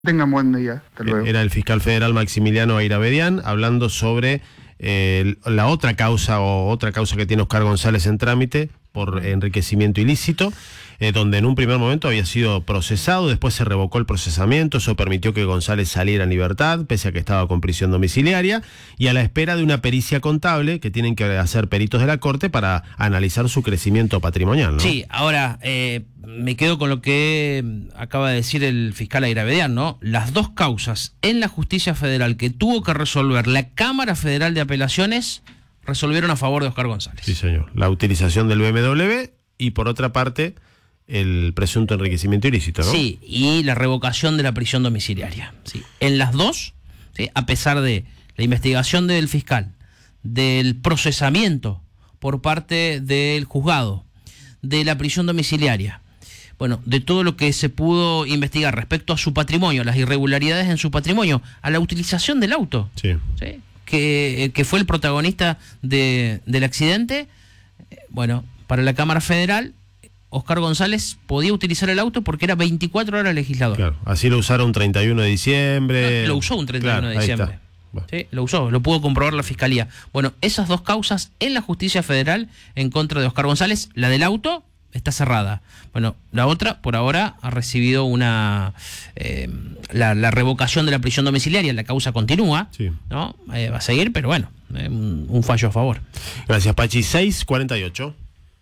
Tengan buen día. Hasta luego. Era el fiscal federal Maximiliano Ayravedian hablando sobre la otra causa que tiene Oscar González en trámite por enriquecimiento ilícito, donde en un primer momento había sido procesado, después se revocó el procesamiento, eso permitió que González saliera en libertad, pese a que estaba con prisión domiciliaria, y a la espera de una pericia contable que tienen que hacer peritos de la Corte para analizar su crecimiento patrimonial, ¿no? Sí, ahora me quedo con lo que acaba de decir el fiscal Ayravedian, ¿no? Las dos causas en la justicia federal que tuvo que resolver la Cámara Federal de Apelaciones resolvieron a favor de Oscar González. Sí, señor. La utilización del BMW y, por otra parte, el presunto enriquecimiento ilícito, ¿no? Sí, y la revocación de la prisión domiciliaria. Sí. En las dos, ¿sí?, a pesar de la investigación del fiscal, del procesamiento por parte del juzgado, de la prisión domiciliaria, bueno, de todo lo que se pudo investigar respecto a su patrimonio, las irregularidades en su patrimonio, a la utilización del auto, sí, ¿sí?, que fue el protagonista del accidente. Bueno, para la Cámara Federal, Oscar González podía utilizar el auto porque era 24 horas legislador. Claro, así lo usaron un 31 de diciembre. Lo usó un 31 de diciembre. Bueno. Sí, lo usó, lo pudo comprobar la Fiscalía. Bueno, esas dos causas en la justicia federal en contra de Oscar González, la del auto está cerrada. Bueno, la otra, por ahora, ha recibido la revocación de la prisión domiciliaria. La causa continúa, sí, ¿no? Va a seguir, pero bueno, un fallo a favor. Gracias, Pachi. 6:48.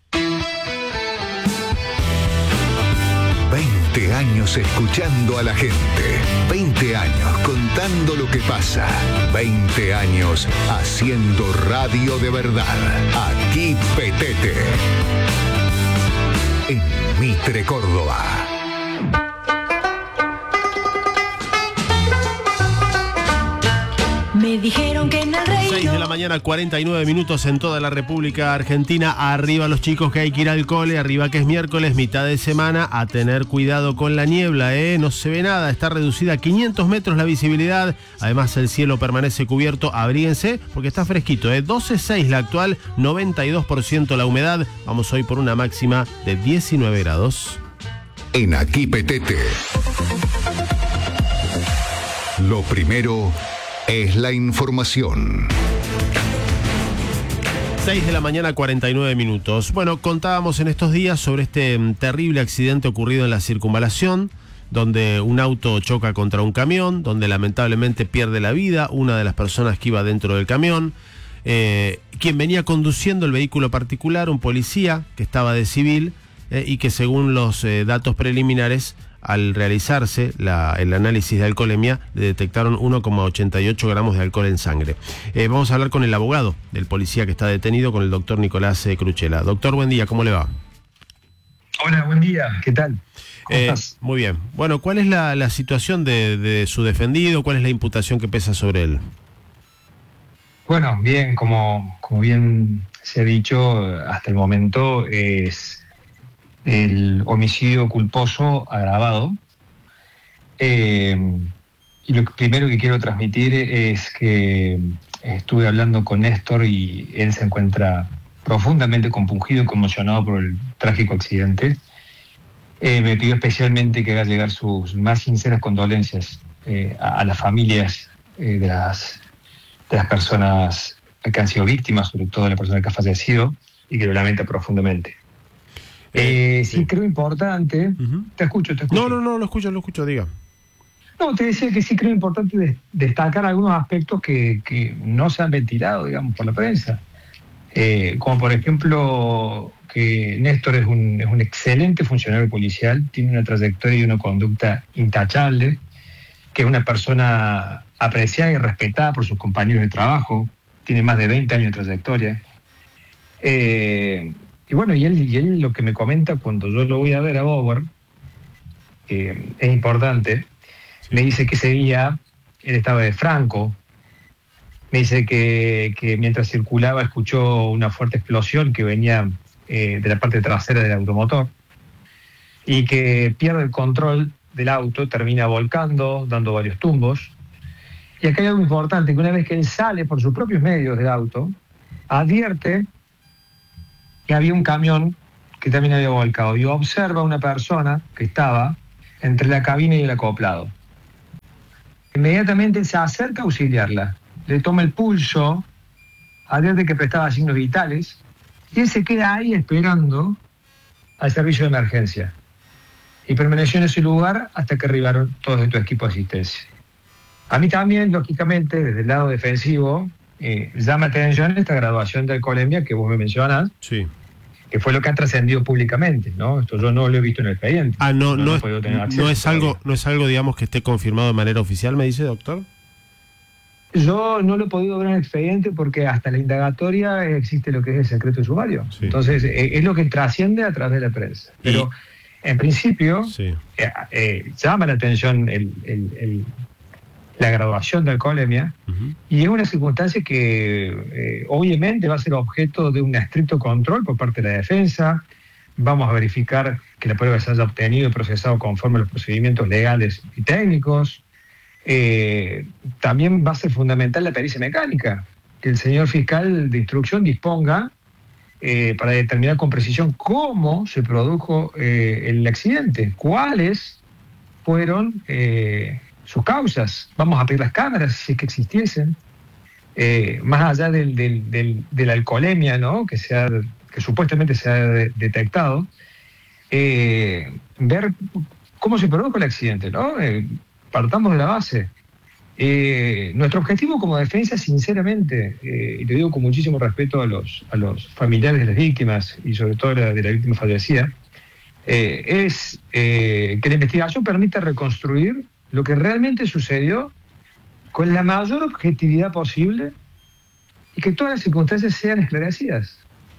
20 años escuchando a la gente. 20 años contando lo que pasa. 20 años haciendo radio de verdad. Aquí Petete. En Mitre, Córdoba. Me dijeron que en el reino... 6 de la mañana, 49 minutos en toda la República Argentina. Arriba los chicos que hay que ir al cole, arriba que es miércoles, mitad de semana, a tener cuidado con la niebla, no se ve nada, está reducida a 500 metros la visibilidad, además el cielo permanece cubierto, abríguense porque está fresquito, 12,6 la actual, 92% la humedad, vamos hoy por una máxima de 19 grados. En Aquí Petete. Lo primero es la información. 6 de la mañana, 49 minutos. Bueno, contábamos en estos días sobre este terrible accidente ocurrido en la circunvalación, donde un auto choca contra un camión, donde lamentablemente pierde la vida una de las personas que iba dentro del camión. Quien venía conduciendo el vehículo particular, un policía que estaba de civil y que según los datos preliminares, al realizarse el análisis de alcoholemia, le detectaron 1,88 gramos de alcohol en sangre. Vamos a hablar con el abogado del policía que está detenido, con el doctor Nicolás Cruchela. Doctor, buen día, ¿cómo le va? Hola, buen día, ¿qué tal? ¿Cómo estás? Muy bien. Bueno, ¿cuál es la situación de su defendido? ¿Cuál es la imputación que pesa sobre él? Bueno, bien, como bien se ha dicho, hasta el momento es el homicidio culposo agravado. Y lo primero que quiero transmitir es que estuve hablando con Néstor y él se encuentra profundamente compungido y conmocionado por el trágico accidente. Me pidió especialmente que haga llegar sus más sinceras condolencias a las familias de las personas que han sido víctimas, sobre todo de la persona que ha fallecido, y que lo lamenta profundamente. Sí, creo importante. Uh-huh. Te escucho. No, lo escucho, diga. No, te decía que sí creo importante destacar algunos aspectos que no se han ventilado, digamos, por la prensa. Como por ejemplo, que Néstor es un excelente funcionario policial, tiene una trayectoria y una conducta intachable, que es una persona apreciada y respetada por sus compañeros de trabajo, tiene más de 20 años de trayectoria. Y bueno, y él lo que me comenta cuando yo lo voy a ver a Bower, es importante, me dice que ese día él estaba de Franco, me dice que mientras circulaba escuchó una fuerte explosión que venía de la parte trasera del automotor y que pierde el control del auto, termina volcando, dando varios tumbos. Y acá hay algo importante, que una vez que él sale por sus propios medios del auto, advierte que había un camión que también había volcado y observa a una persona que estaba entre la cabina y el acoplado. Inmediatamente se acerca a auxiliarla, le toma el pulso, advierte que prestaba signos vitales, y él se queda ahí esperando al servicio de emergencia. Y permaneció en ese lugar hasta que arribaron todos estos equipos de asistencia. A mí también, lógicamente, desde el lado defensivo, llama atención esta graduación de alcoholemia que vos me mencionás, Sí. que fue lo que ha trascendido públicamente, ¿no? Esto yo no lo he visto en el expediente. No he podido tener acceso es algo, todavía. no es algo, digamos, que esté confirmado de manera oficial, me dice, doctor. Yo no lo he podido ver en el expediente porque hasta la indagatoria existe lo que es el secreto de sumario. Sí. Entonces, es lo que trasciende a través de la prensa. Pero, en principio, Sí. llama la atención la graduación de alcoholemia, Ujú. y es una circunstancia que obviamente va a ser objeto de un estricto control por parte de la defensa. Vamos a verificar que la prueba se haya obtenido y procesado conforme a los procedimientos legales y técnicos. También va a ser fundamental la pericia mecánica, que el señor fiscal de instrucción disponga para determinar con precisión cómo se produjo el accidente, cuáles fueron sus causas. Vamos a pedir las cámaras si es que existiesen, más allá de la alcoholemia, ¿no? que supuestamente se ha detectado, ver cómo se produjo el accidente, ¿no? Partamos de la base. Nuestro objetivo como defensa, sinceramente, y te digo con muchísimo respeto a los familiares de las víctimas y sobre todo de la víctima fallecida, es que la investigación permita reconstruir lo que realmente sucedió con la mayor objetividad posible y que todas las circunstancias sean esclarecidas.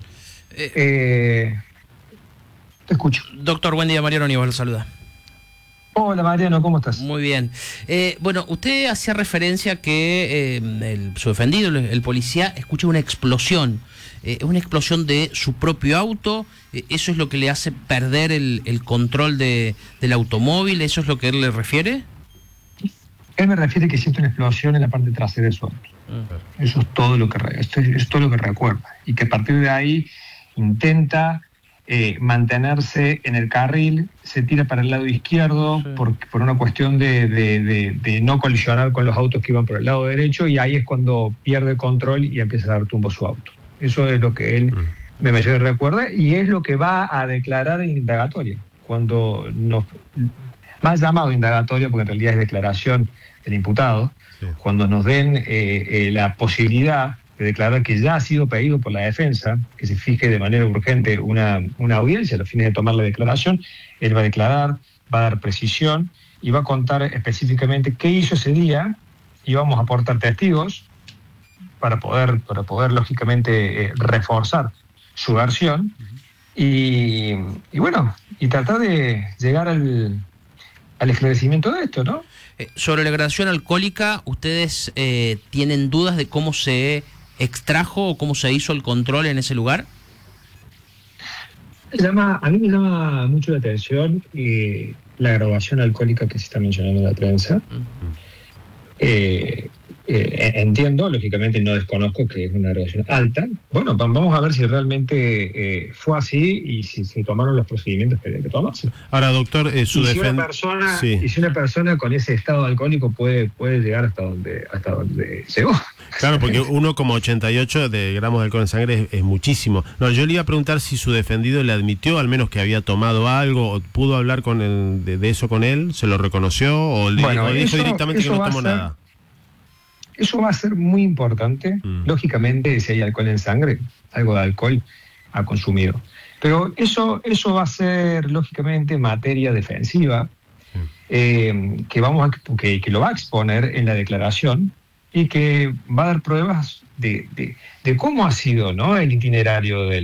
Te escucho. Doctor, buen día. Mariano Nieves lo saluda. Hola Mariano, ¿cómo estás? Muy bien. Bueno, usted hacía referencia que su defendido, el policía, escucha una explosión de su propio auto. ¿Eso es lo que le hace perder el control del automóvil? ¿Eso es lo que él le refiere? Él me refiere que siente una explosión en la parte trasera de su auto. Eso es todo lo que recuerda. Y que a partir de ahí intenta mantenerse en el carril, se tira para el lado izquierdo, sí, por una cuestión de no colisionar con los autos que iban por el lado derecho, y ahí es cuando pierde el control y empieza a dar tumbo su auto. Eso es lo que él me recuerda, y es lo que va a declarar en indagatoria. Cuando más llamado indagatoria, porque en realidad es declaración del imputado, sí, cuando nos den la posibilidad de declarar que ya ha sido pedido por la defensa, que se fije de manera urgente una audiencia a los fines de tomar la declaración, él va a declarar, va a dar precisión y va a contar específicamente qué hizo ese día, y vamos a aportar testigos para poder lógicamente reforzar su versión y bueno, y tratar de llegar al esclarecimiento de esto, ¿no? Sobre la gradación alcohólica, ¿ustedes tienen dudas de cómo se extrajo o cómo se hizo el control en ese lugar? A mí me llama mucho la atención la graduación alcohólica que se está mencionando en la prensa. Entiendo, lógicamente no desconozco que es una graduación alta. Bueno, vamos a ver si realmente fue así y si se tomaron los procedimientos que hay que tomarse. Ahora, doctor, si una persona con ese estado alcohólico puede llegar hasta donde llegó. Claro, porque 1,88 de gramos de alcohol en sangre es muchísimo. No, yo le iba a preguntar si su defendido le admitió al menos que había tomado algo, o pudo hablar con él de eso con él, se lo reconoció, o dijo directamente que no tomó nada. Eso va a ser muy importante. Lógicamente, si hay alcohol en sangre, algo de alcohol ha consumido. Pero eso va a ser, lógicamente, materia defensiva, que lo va a exponer en la declaración y que va a dar pruebas de cómo ha sido, ¿no?, el itinerario de él.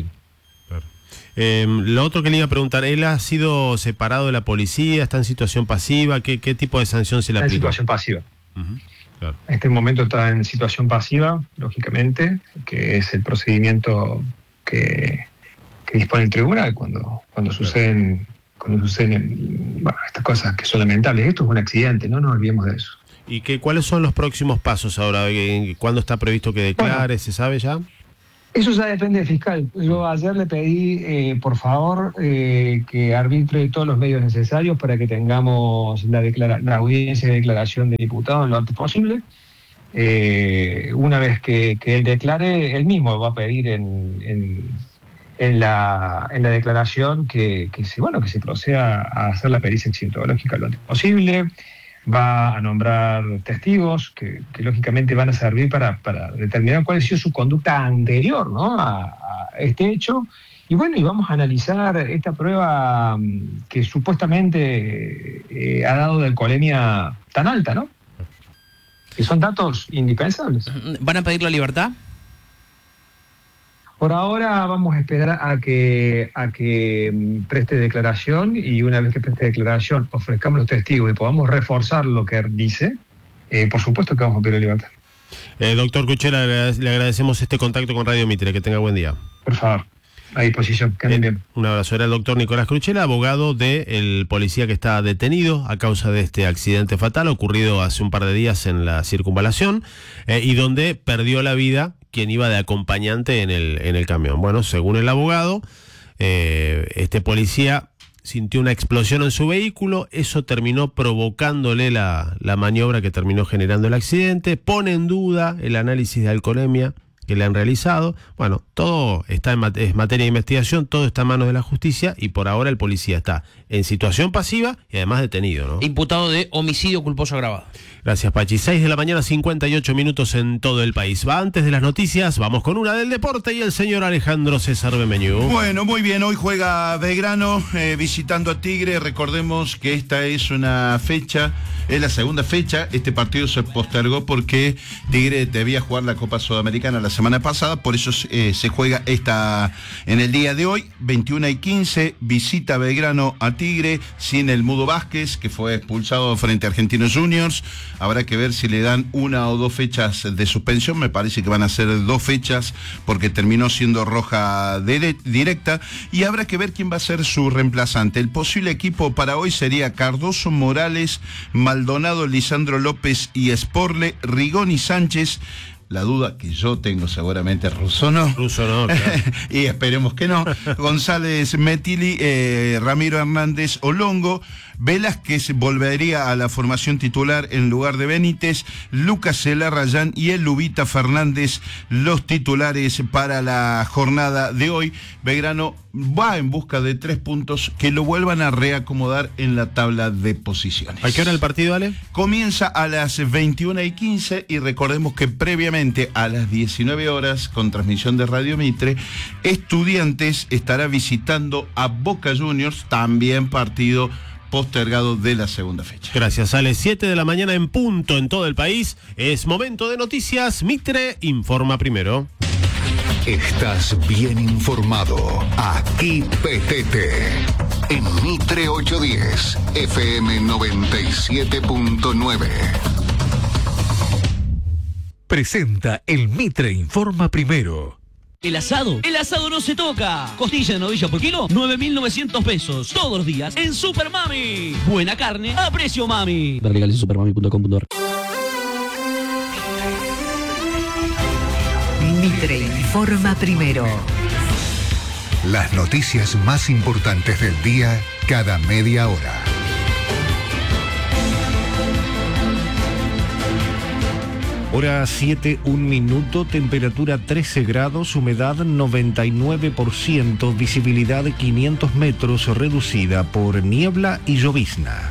Lo otro que le iba a preguntar, ¿él ha sido separado de la policía? ¿Está en situación pasiva? ¿Qué tipo de sanción se le aplica? En situación pasiva. Claro. En este momento está en situación pasiva, lógicamente, que es el procedimiento que dispone el tribunal cuando suceden estas cosas que son lamentables. Esto es un accidente, no nos olvidemos de eso. ¿Y cuáles son los próximos pasos ahora? ¿Cuándo está previsto que declare? ¿Se sabe ya? Eso ya depende del fiscal. Yo ayer le pedí, por favor, que arbitre todos los medios necesarios para que tengamos la audiencia de declaración del diputado lo antes posible. Una vez que él declare, él mismo va a pedir en la declaración que se proceda a hacer la pericia accidentológica lo antes posible. Va a nombrar testigos que lógicamente van a servir para determinar cuál ha sido su conducta anterior, ¿no?, a este hecho. Y vamos a analizar esta prueba que supuestamente ha dado de alcoholemia tan alta, ¿no? Que son datos indispensables. ¿Van a pedir la libertad? Por ahora vamos a esperar a que preste declaración, y una vez que preste declaración ofrezcamos los testigos y podamos reforzar lo que dice, por supuesto que vamos a pedir libertad. Doctor Cruchela, le agradecemos este contacto con Radio Mitre. Que tenga buen día. Por favor, a disposición. Que anden bien. Un abrazo. Era el doctor Nicolás Cruchela, abogado del policía que está detenido a causa de este accidente fatal ocurrido hace un par de días en la circunvalación, y donde perdió la vida quien iba de acompañante en el camión. Bueno, según el abogado, este policía sintió una explosión en su vehículo, eso terminó provocándole la maniobra que terminó generando el accidente, pone en duda el análisis de alcoholemia que le han realizado. Bueno, todo está es materia de investigación, todo está en manos de la justicia, y por ahora el policía está en situación pasiva y además detenido, ¿no? Imputado de homicidio culposo agravado. Gracias, Pachi. 6 de la mañana, 58 minutos en todo el país. Va, antes de las noticias, vamos con una del deporte y el señor Alejandro César Bemeñú. Bueno, muy bien. Hoy juega Belgrano visitando a Tigre. Recordemos que esta es una fecha, es la segunda fecha. Este partido se postergó porque Tigre debía jugar la Copa Sudamericana la semana pasada, por eso se juega esta en el día de hoy. 21:15, visita Belgrano a Tigre sin el Mudo Vázquez, que fue expulsado frente a Argentinos Juniors. Habrá que ver si le dan 1 o 2 fechas de suspensión. Me parece que van a ser 2 fechas porque terminó siendo roja directa, y habrá que ver quién va a ser su reemplazante. El posible equipo para hoy sería Cardoso, Morales, Maldonado, Lisandro López y Sporle, Rigoni, Sánchez. La duda que yo tengo seguramente Russo no. Russo no, claro. Y esperemos que no. González, Metili, Ramiro Hernández, Olongo. Velázquez volvería a la formación titular en lugar de Benítez, Lucas Celarrayán y el Lubita Fernández, los titulares para la jornada de hoy. Belgrano va en busca de 3 puntos que lo vuelvan a reacomodar en la tabla de posiciones. ¿A qué hora el partido, Ale? Comienza a las 21:15 y recordemos que previamente a las 19 horas, con transmisión de Radio Mitre, Estudiantes estará visitando a Boca Juniors, también partido postergado de la segunda fecha. Gracias, Ale. 7 de la mañana en punto en todo el país. Es momento de noticias. Mitre informa primero. Estás bien informado. Aquí PTT. En Mitre 810, FM 97.9. Presenta el Mitre Informa Primero. El asado no se toca. Costilla de novilla por kilo, 9.900 pesos. Todos los días en Super Mami. Buena carne a precio mami. Ver legales en supermami.com.ar. Mitre informa primero. Las noticias más importantes del día cada media hora. Hora 7, 1 minuto, temperatura 13 grados, humedad 99%, visibilidad 500 metros, reducida por niebla y llovizna.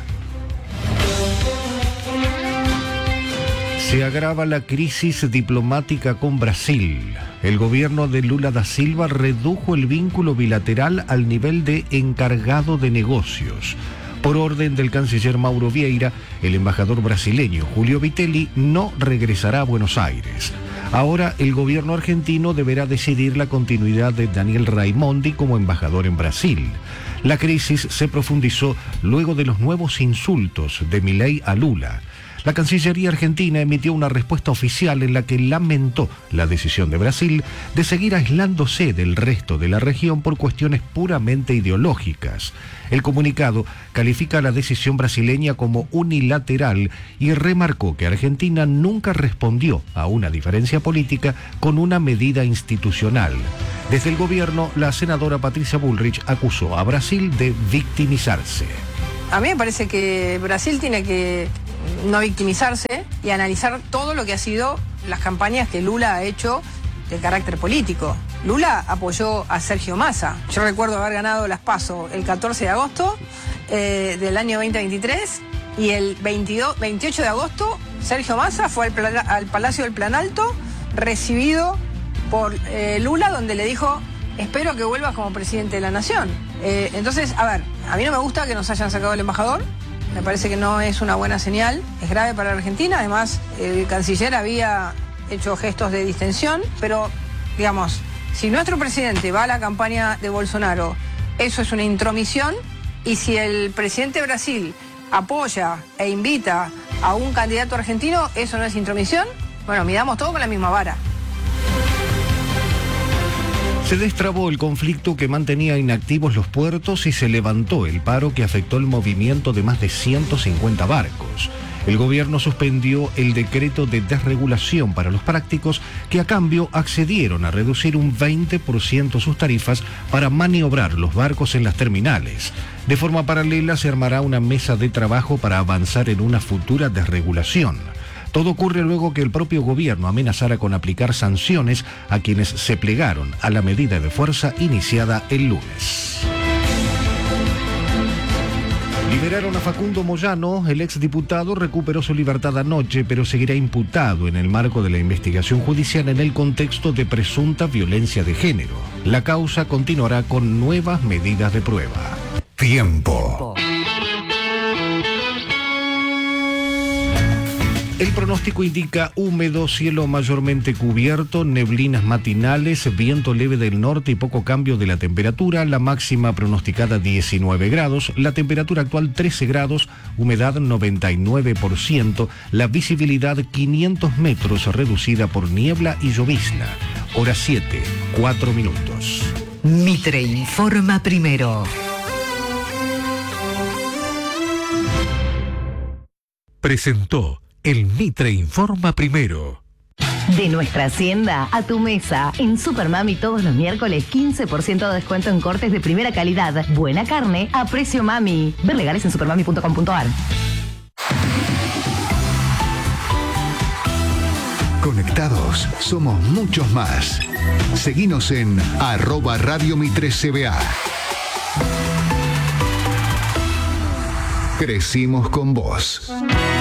Se agrava la crisis diplomática con Brasil. El gobierno de Lula da Silva redujo el vínculo bilateral al nivel de encargado de negocios. Por orden del canciller Mauro Vieira, el embajador brasileño Julio Vitelli no regresará a Buenos Aires. Ahora el gobierno argentino deberá decidir la continuidad de Daniel Raimondi como embajador en Brasil. La crisis se profundizó luego de los nuevos insultos de Milei a Lula. La Cancillería argentina emitió una respuesta oficial en la que lamentó la decisión de Brasil de seguir aislándose del resto de la región por cuestiones puramente ideológicas. El comunicado califica la decisión brasileña como unilateral y remarcó que Argentina nunca respondió a una diferencia política con una medida institucional. Desde el gobierno, la senadora Patricia Bullrich acusó a Brasil de victimizarse. A mí me parece que Brasil tiene que no victimizarse y analizar todo lo que ha sido las campañas que Lula ha hecho de carácter político. Lula apoyó a Sergio Massa. Yo recuerdo haber ganado las PASO el 14 de agosto del año 2023 y el 28 de agosto Sergio Massa fue al Palacio del Planalto recibido por Lula, donde le dijo: espero que vuelvas como presidente de la nación. Entonces, a ver, a mí no me gusta que nos hayan sacado el embajador. Me parece que no es una buena señal, es grave para la Argentina. Además, el canciller había hecho gestos de distensión, pero, digamos, si nuestro presidente va a la campaña de Bolsonaro, eso es una intromisión, y si el presidente de Brasil apoya e invita a un candidato argentino, eso no es intromisión. Bueno, midamos todo con la misma vara. Se destrabó el conflicto que mantenía inactivos los puertos y se levantó el paro que afectó el movimiento de más de 150 barcos. El gobierno suspendió el decreto de desregulación para los prácticos, que a cambio accedieron a reducir un 20% sus tarifas para maniobrar los barcos en las terminales. De forma paralela se armará una mesa de trabajo para avanzar en una futura desregulación. Todo ocurre luego que el propio gobierno amenazara con aplicar sanciones a quienes se plegaron a la medida de fuerza iniciada el lunes. Liberaron a Facundo Moyano. El exdiputado recuperó su libertad anoche, pero seguirá imputado en el marco de la investigación judicial en el contexto de presunta violencia de género. La causa continuará con nuevas medidas de prueba. Tiempo. El pronóstico indica húmedo, cielo mayormente cubierto, neblinas matinales, viento leve del norte y poco cambio de la temperatura. La máxima pronosticada 19 grados, la temperatura actual 13 grados, humedad 99%, la visibilidad 500 metros reducida por niebla y llovizna. Hora 7, 4 minutos. Mitre informa primero. Presentó el Mitre Informa Primero. De nuestra hacienda a tu mesa. En Supermami todos los miércoles 15% de descuento en cortes de primera calidad. Buena carne a precio mami. Ver legales en supermami.com.ar. Conectados somos muchos más. Seguinos en @Radio Mitre CBA. Crecimos con vos.